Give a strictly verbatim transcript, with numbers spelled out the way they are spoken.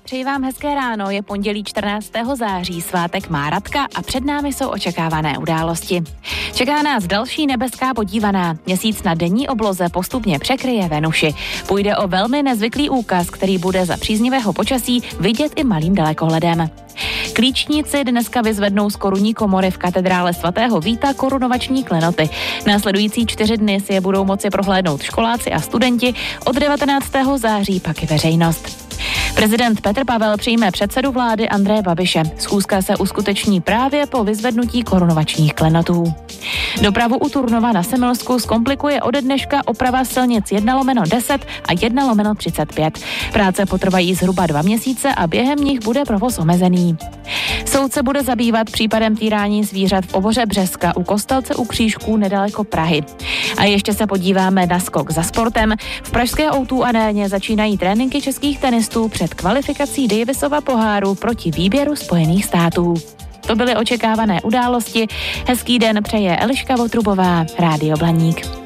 Přeji vám hezké ráno, je pondělí čtrnáctého září, svátek má Radka a před námi jsou očekávané události. Čeká nás další nebeská podívaná. Měsíc na denní obloze postupně překryje Venuši. Půjde o velmi nezvyklý úkaz, který bude za příznivého počasí vidět i malým dalekohledem. Klíčníci dneska vyzvednou z korunní komory v katedrále svatého Víta korunovační klenoty. Následující čtyři dny si je budou moci prohlédnout školáci a studenti, od devatenáctého září pak i veřejnost. Prezident Petr Pavel přijme předsedu vlády Andreje Babiše. Schůzka se uskuteční právě po vyzvednutí korunovačních klenotů. Dopravu u Turnova na Semilsku zkomplikuje ode dneška oprava silnic jedna lomeno deset a jedna lomeno třicet pět. Práce potrvají zhruba dva měsíce a během nich bude provoz omezený. Soud se bude zabývat případem týrání zvířat v oboře Břeska u Kostelce u Křížků nedaleko Prahy. A ještě se podíváme na skok za sportem. V pražské ó dvě aréně začínají tréninky českých tenistů před kvalifikací Davisova poháru proti výběru Spojených států. To byly očekávané události. Hezký den přeje Eliška Votrubová, Rádio Blaník.